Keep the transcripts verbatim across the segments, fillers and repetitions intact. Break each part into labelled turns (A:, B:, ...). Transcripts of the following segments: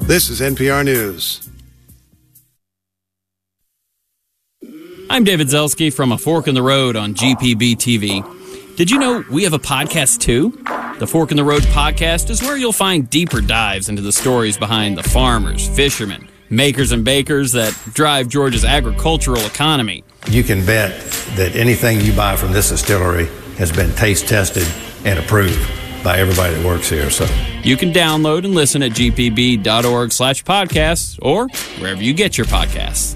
A: This is N P R News.
B: I'm David Zelski from A Fork in the Road on G P B T V. Did you know we have a podcast too? The Fork in the Road podcast is where you'll find deeper dives into the stories behind the farmers, fishermen, makers and bakers that drive Georgia's agricultural economy.
C: You can bet that anything you buy from this distillery has been taste tested and approved by everybody that works here. So
B: you can download and listen at gpb.org slash podcasts or wherever you get your podcasts.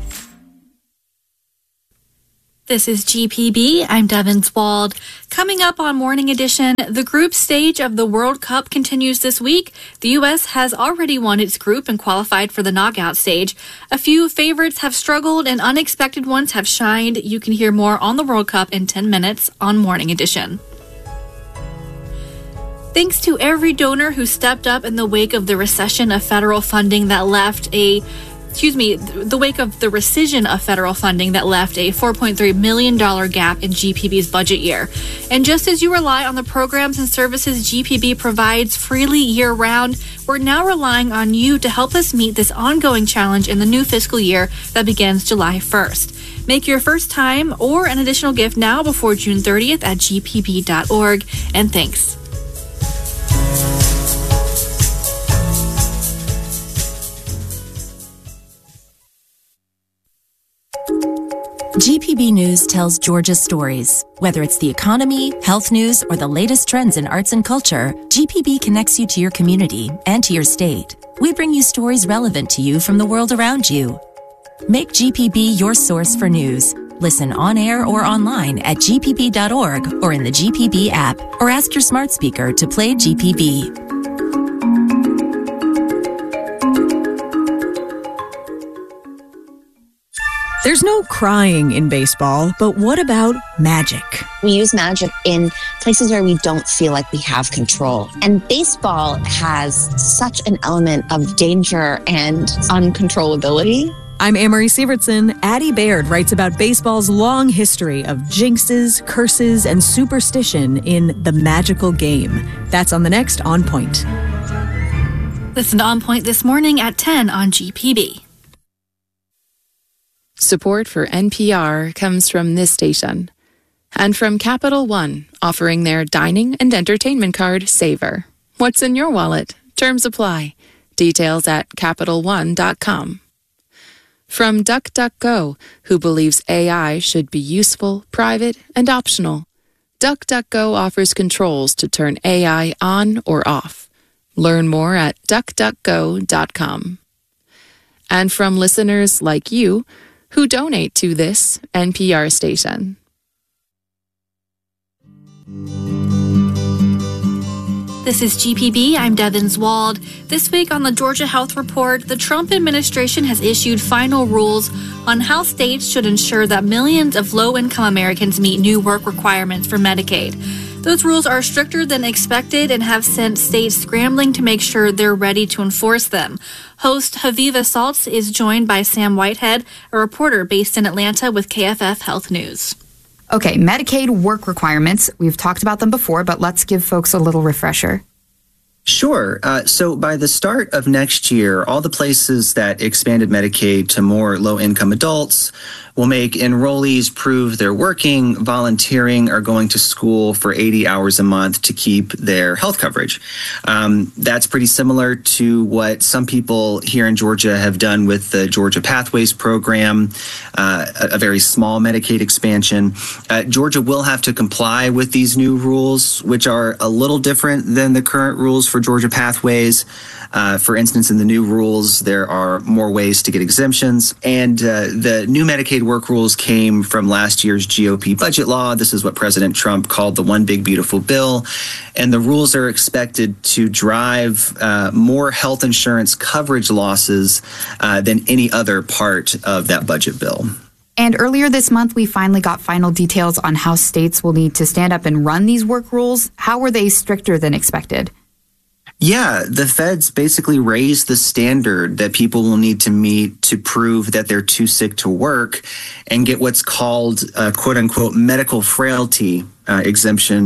D: This is G P B. I'm Devin Swald. Coming up on Morning Edition, the group stage of the World Cup continues this week. The U S has already won its group and qualified for the knockout stage. A few favorites have struggled and unexpected ones have shined. You can hear more on the World Cup in ten minutes on Morning Edition. Thanks to every donor who stepped up in the wake of the recession of federal funding that left a Excuse me, the wake of the rescission of federal funding that left a four point three million dollars gap in G P B's budget year. And just as you rely on the programs and services G P B provides freely year-round, we're now relying on you to help us meet this ongoing challenge in the new fiscal year that begins July first. Make your first time or an additional gift now before June thirtieth at g p b dot org. And thanks.
E: G P B News tells Georgia's stories. Whether it's the economy, health news, or the latest trends in arts and culture, G P B connects you to your community and to your state. We bring you stories relevant to you from the world around you. Make G P B your source for news. Listen on air or online at g p b dot org or in the G P B app, or ask your smart speaker to play G P B.
F: There's no crying in baseball, but what about magic?
G: We use magic in places where we don't feel like we have control. And baseball has such an element of danger and uncontrollability.
F: I'm Amory Sievertson. Addie Baird writes about baseball's long history of jinxes, curses, and superstition in The Magical Game. That's on the next On Point.
D: Listen to On Point this morning at ten on G P B.
H: Support for N P R comes from this station and from Capital One, offering their dining and entertainment card, Savor. What's in your wallet? Terms apply. Details at capital one dot com. From DuckDuckGo, who believes A I should be useful, private, and optional. DuckDuckGo offers controls to turn A I on or off. Learn more at duck duck go dot com. And from listeners like you, who donate to this N P R station.
D: This is G P B. I'm Devin Swald. This week on the Georgia Health Report, the Trump administration has issued final rules on how states should ensure that millions of low-income Americans meet new work requirements for Medicaid. Those rules are stricter than expected and have sent states scrambling to make sure they're ready to enforce them. Host Haviva Saltz is joined by Sam Whitehead, a reporter based in Atlanta with K F F Health News.
I: Okay, Medicaid work requirements. We've talked about them before, but let's give folks a little refresher.
J: Sure. Uh, so by the start of next year, all the places that expanded Medicaid to more low-income adults will make enrollees prove they're working, volunteering, or going to school for eighty hours a month to keep their health coverage. Um, that's pretty similar to what some people here in Georgia have done with the Georgia Pathways program, uh, a, a very small Medicaid expansion. Uh, Georgia will have to comply with these new rules, which are a little different than the current rules for Georgia Pathways. Uh, for instance, in the new rules, there are more ways to get exemptions. And uh, the new Medicaid work rules came from last year's G O P budget law. This is what President Trump called the One Big Beautiful Bill. And the rules are expected to drive uh, more health insurance coverage losses uh, than any other part of that budget bill.
I: And earlier this month, we finally got final details on how states will need to stand up and run these work rules. How were they stricter than expected?
J: Yeah, the feds basically raised the standard that people will need to meet to prove that they're too sick to work and get what's called a quote unquote medical frailty uh, exemption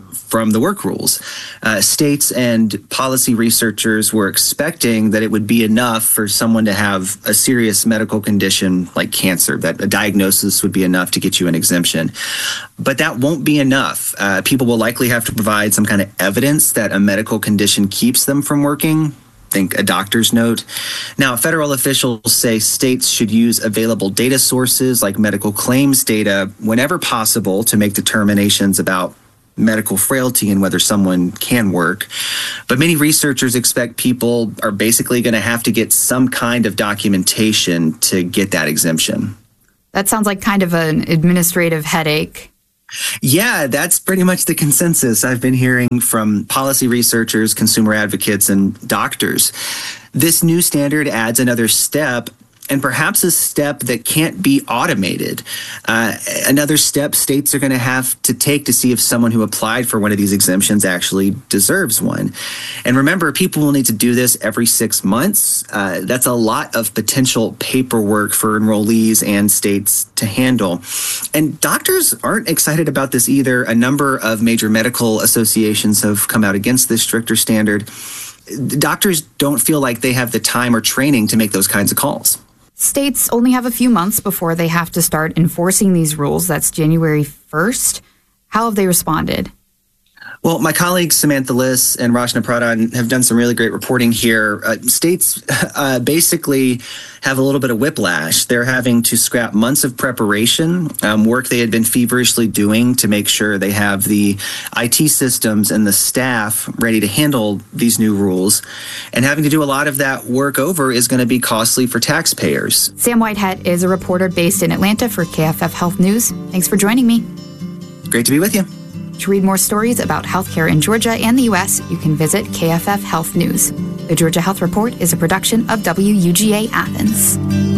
J: from the work rules. Uh, states and policy researchers were expecting that it would be enough for someone to have a serious medical condition like cancer, that a diagnosis would be enough to get you an exemption. But that won't be enough. Uh, people will likely have to provide some kind of evidence that a medical condition keeps them from working. Think a doctor's note. Now, federal officials say states should use available data sources like medical claims data whenever possible to make determinations about medical frailty and whether someone can work. But many researchers expect people are basically going to have to get some kind of documentation to get that exemption.
I: That sounds like kind of an administrative headache.
J: Yeah, that's pretty much the consensus I've been hearing from policy researchers, consumer advocates, and doctors. This new standard adds another step, and perhaps a step that can't be automated. Uh, another step states are going to have to take to see if someone who applied for one of these exemptions actually deserves one. And remember, people will need to do this every six months. Uh, that's a lot of potential paperwork for enrollees and states to handle. And doctors aren't excited about this either. A number of major medical associations have come out against this stricter standard. Doctors don't feel like they have the time or training to make those kinds of calls.
I: States only have a few months before they have to start enforcing these rules. That's January first. How have they responded?
J: Well, my colleagues Samantha Liss and Rachna Pradhan have done some really great reporting here. Uh, states uh, basically have a little bit of whiplash. They're having to scrap months of preparation, um, work they had been feverishly doing to make sure they have the I T systems and the staff ready to handle these new rules. And having to do a lot of that work over is going to be costly for taxpayers.
I: Sam Whitehead is a reporter based in Atlanta for K F F Health News. Thanks for joining me.
J: Great to be with you.
I: To read more stories about healthcare in Georgia and the U S, you can visit K F F Health News. The Georgia Health Report is a production of W U G A Athens.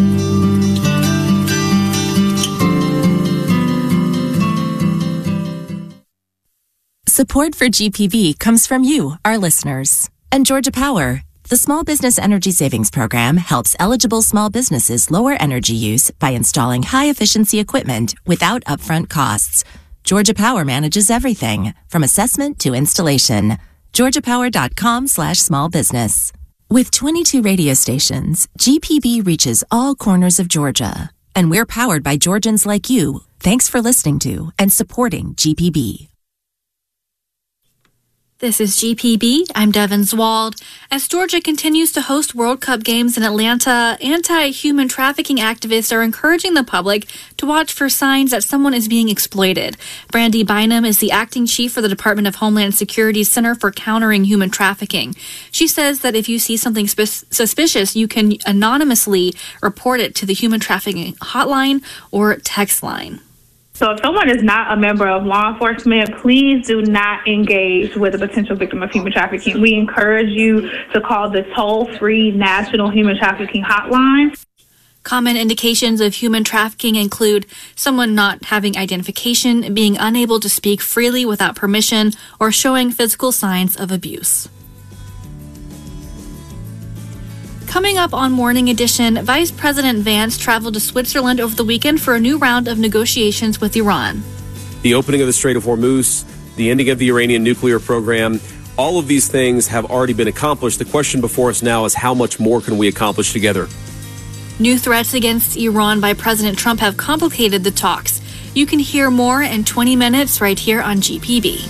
E: Support for G P B comes from you, our listeners. And Georgia Power. The Small Business Energy Savings Program helps eligible small businesses lower energy use by installing high-efficiency equipment without upfront costs. Georgia Power manages everything, from assessment to installation. georgiapower.com slash small business. With twenty-two radio stations, G P B reaches all corners of Georgia. And we're powered by Georgians like you. Thanks for listening to and supporting G P B.
D: This is G P B. I'm Devin Zwald. As Georgia continues to host World Cup games in Atlanta, anti-human trafficking activists are encouraging the public to watch for signs that someone is being exploited. Brandy Bynum is the acting chief for the Department of Homeland Security's Center for Countering Human Trafficking. She says that if you see something sp- suspicious, you can anonymously report it to the Human Trafficking Hotline or text line.
K: So if someone is not a member of law enforcement, please do not engage with a potential victim of human trafficking. We encourage you to call the toll-free National Human Trafficking Hotline.
D: Common indications of human trafficking include someone not having identification, being unable to speak freely without permission, or showing physical signs of abuse. Coming up on Morning Edition, Vice President Vance traveled to Switzerland over the weekend for a new round of negotiations with Iran.
L: The opening of the Strait of Hormuz, the ending of the Iranian nuclear program, all of these things have already been accomplished. The question before us now is how much more can we accomplish together?
D: New threats against Iran by President Trump have complicated the talks. You can hear more in twenty minutes right here on G P B.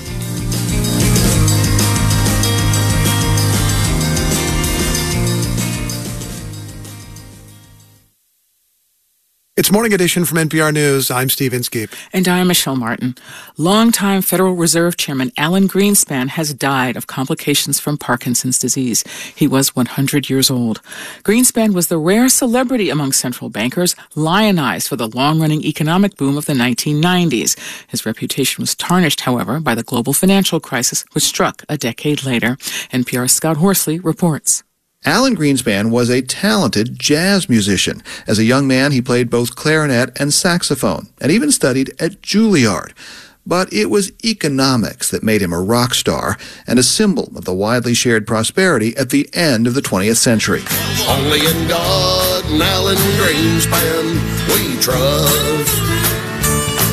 A: It's Morning Edition from N P R News. I'm Steve Inskeep.
M: And I'm Michelle Martin. Longtime Federal Reserve Chairman Alan Greenspan has died of complications from Parkinson's disease. He was one hundred years old. Greenspan was the rare celebrity among central bankers, lionized for the long-running economic boom of the nineteen nineties. His reputation was tarnished, however, by the global financial crisis, which struck a decade later. N P R's Scott Horsley reports.
N: Alan Greenspan was a talented jazz musician. As a young man, he played both clarinet and saxophone, and even studied at Juilliard. But it was economics that made him a rock star and a symbol of the widely shared prosperity at the end of the twentieth century.
O: Only in God and Alan Greenspan we trust.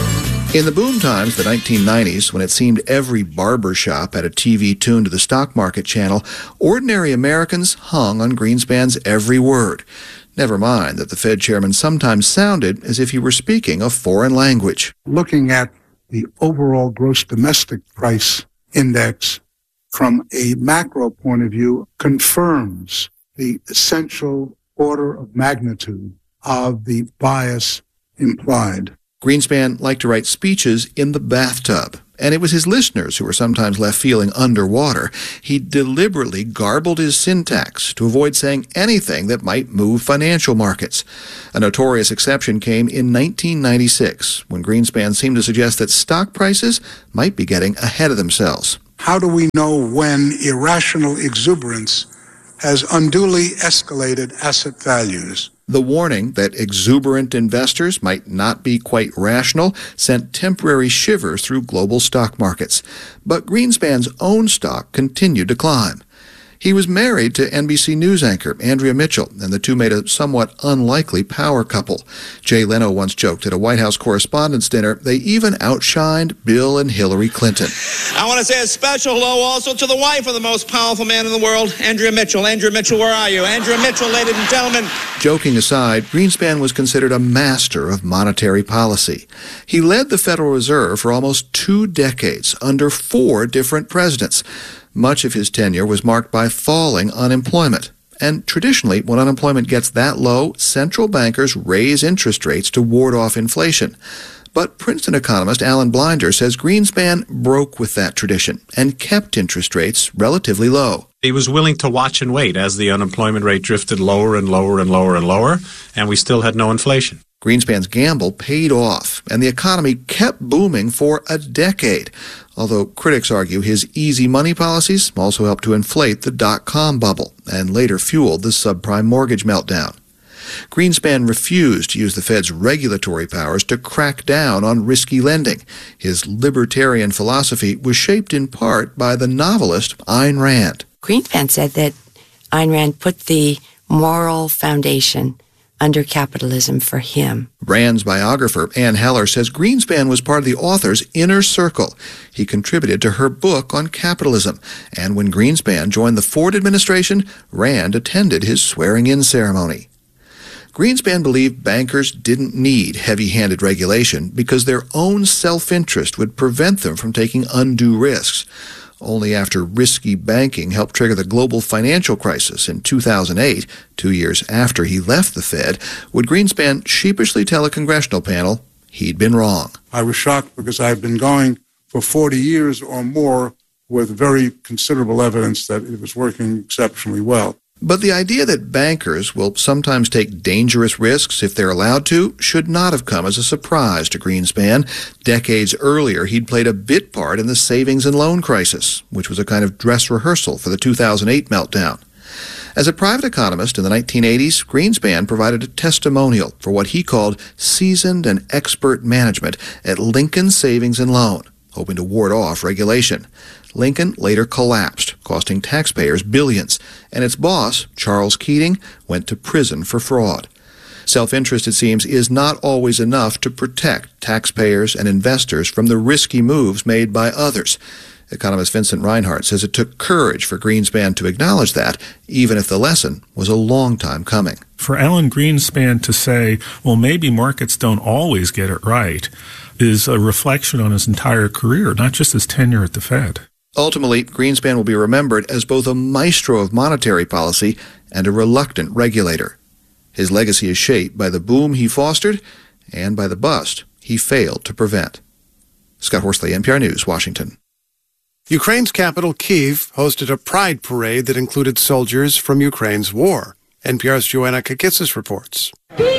N: In the boom times, the nineteen nineties, when it seemed every barber shop had a T V tuned to the stock market channel, ordinary Americans hung on Greenspan's every word. Never mind that the Fed chairman sometimes sounded as if he were speaking a foreign language.
O: Looking at the overall gross domestic price index from a macro point of view confirms the essential order of magnitude of the bias implied.
N: Greenspan liked to write speeches in the bathtub, and it was his listeners who were sometimes left feeling underwater. He deliberately garbled his syntax to avoid saying anything that might move financial markets. A notorious exception came in nineteen ninety-six, when Greenspan seemed to suggest that stock prices might be getting ahead of themselves.
O: How do we know when irrational exuberance has unduly escalated asset values?
N: The warning that exuberant investors might not be quite rational sent temporary shivers through global stock markets. But Greenspan's own stock continued to climb. He was married to N B C News anchor Andrea Mitchell, and the two made a somewhat unlikely power couple. Jay Leno once joked at a White House Correspondents' Dinner they even outshined Bill and Hillary Clinton.
P: I want to say a special hello also to the wife of the most powerful man in the world, Andrea Mitchell. Andrea Mitchell, where are you? Andrea Mitchell, ladies and gentlemen.
N: Joking aside, Greenspan was considered a master of monetary policy. He led the Federal Reserve for almost two decades under four different presidents. Much of his tenure was marked by falling unemployment. And traditionally, when unemployment gets that low, central bankers raise interest rates to ward off inflation. But Princeton economist Alan Blinder says Greenspan broke with that tradition and kept interest rates relatively low.
Q: He was willing to watch and wait as the unemployment rate drifted lower and lower and lower and lower, and we still had no inflation.
N: Greenspan's gamble paid off, and the economy kept booming for a decade, although critics argue his easy money policies also helped to inflate the dot-com bubble and later fueled the subprime mortgage meltdown. Greenspan refused to use the Fed's regulatory powers to crack down on risky lending. His libertarian philosophy was shaped in part by the novelist Ayn Rand.
R: Greenspan said that Ayn Rand put the moral foundation under capitalism for him.
N: Rand's biographer, Ann Heller, says Greenspan was part of the author's inner circle. He contributed to her book on capitalism, and when Greenspan joined the Ford administration, Rand attended his swearing-in ceremony. Greenspan believed bankers didn't need heavy-handed regulation because their own self-interest would prevent them from taking undue risks. Only after risky banking helped trigger the global financial crisis in two thousand eight, two years after he left the Fed, would Greenspan sheepishly tell a congressional panel he'd been wrong.
O: I was shocked because I've been going for forty years or more with very considerable evidence that it was working exceptionally well.
N: But the idea that bankers will sometimes take dangerous risks if they're allowed to should not have come as a surprise to Greenspan. Decades earlier, he'd played a bit part in the savings and loan crisis, which was a kind of dress rehearsal for the two thousand eight meltdown. As a private economist in the nineteen eighties, Greenspan provided a testimonial for what he called seasoned and expert management at Lincoln Savings and Loan, hoping to ward off regulation. Lincoln later collapsed, costing taxpayers billions, and its boss, Charles Keating, went to prison for fraud. Self-interest, it seems, is not always enough to protect taxpayers and investors from the risky moves made by others. Economist Vincent Reinhart says it took courage for Greenspan to acknowledge that, even if the lesson was a long time coming.
S: For Alan Greenspan to say, well, maybe markets don't always get it right, is a reflection on his entire career, not just his tenure at the Fed.
N: Ultimately, Greenspan will be remembered as both a maestro of monetary policy and a reluctant regulator. His legacy is shaped by the boom he fostered and by the bust he failed to prevent. Scott Horsley, N P R News, Washington.
A: Ukraine's capital, Kyiv, hosted a pride parade that included soldiers from Ukraine's war. N P R's Joanna Kakitsis reports.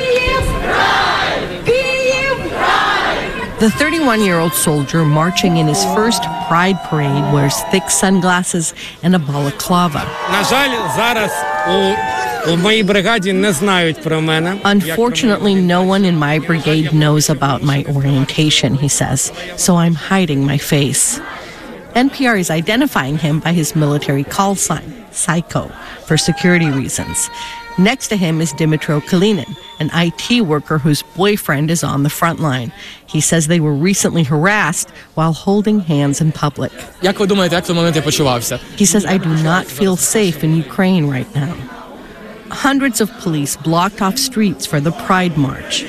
T: The thirty-one-year-old soldier marching in his first pride parade wears thick sunglasses and a balaclava. Unfortunately, no one in my brigade knows about my orientation, he says, so I'm hiding my face. N P R is identifying him by his military call sign, Psycho, for security reasons. Next to him is Dimitro Kalinin, an I T worker whose boyfriend is on the front line. He says they were recently harassed while holding hands in public. He says, I do not feel safe in Ukraine right now. Hundreds of police blocked off streets for the Pride March.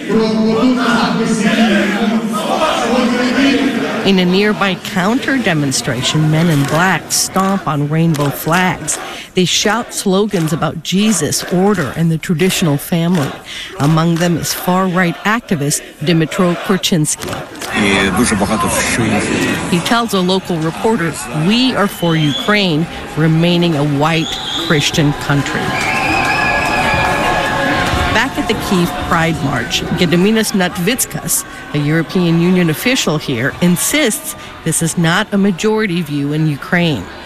T: In a nearby counter-demonstration, men in black stomp on rainbow flags. They shout slogans about Jesus, order, and the traditional family. Among them is far-right activist Dmytro Korchinsky. He tells a local reporter, we are for Ukraine remaining a white Christian country. Back at the Kyiv Pride March, Gediminas Natvitskas, a European Union official here, insists this is not a majority view in Ukraine.